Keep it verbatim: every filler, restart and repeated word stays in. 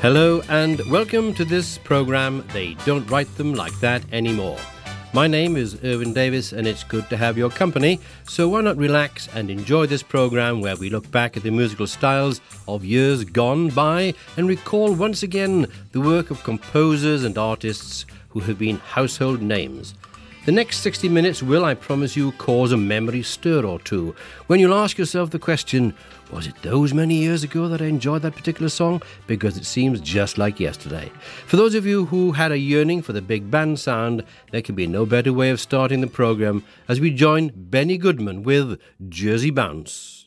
Hello and welcome to this program, They Don't Write Them Like That Anymore. My name is Irvin Davis and it's good to have your company, so why not relax and enjoy this program where we look back at the musical styles of years gone by and recall once again the work of composers and artists who have been household names. The next sixty minutes will, I promise you, cause a memory stir or two when you'll ask yourself the question, was it those many years ago that I enjoyed that particular song? Because it seems just like yesterday. For those of you who had a yearning for the big band sound, there can be no better way of starting the program as we join Benny Goodman with Jersey Bounce.